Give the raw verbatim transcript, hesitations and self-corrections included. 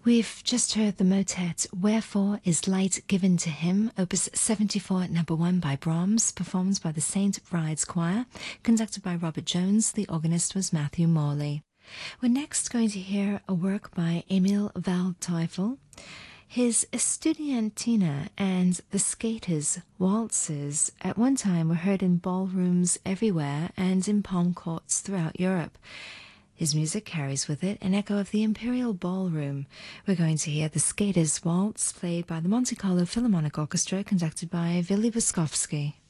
We've just heard the motet Wherefore is Light Given to Him, opus seventy-four, number one by Brahms, performed by the Saint Bride's Choir, conducted by Robert Jones. The organist was Matthew Morley. We're next going to hear a work by Emil Waldteufel. His Estudiantina and the Skaters' waltzes at one time were heard in ballrooms everywhere and in palm courts throughout Europe. His music carries with it an echo of the Imperial Ballroom. We're going to hear the Skaters' Waltz, played by the Monte Carlo Philharmonic Orchestra, conducted by Vili Boskovsky.